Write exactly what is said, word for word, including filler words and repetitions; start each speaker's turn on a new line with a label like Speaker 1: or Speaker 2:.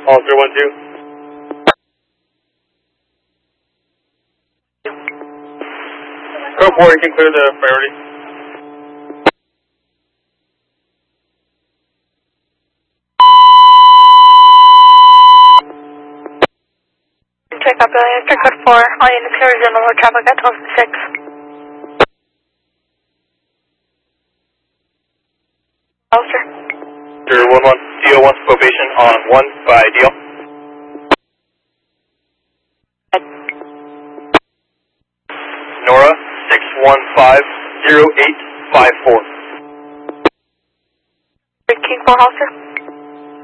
Speaker 1: All three one two. Go for it, you can clear the priority.
Speaker 2: Check up, Air Code four, all units here is in lower traffic at twelve six. Officer.
Speaker 1: zero one one, D O one's probation on one by D L. Nora, six one five zero eight five four.
Speaker 2: King four, officer.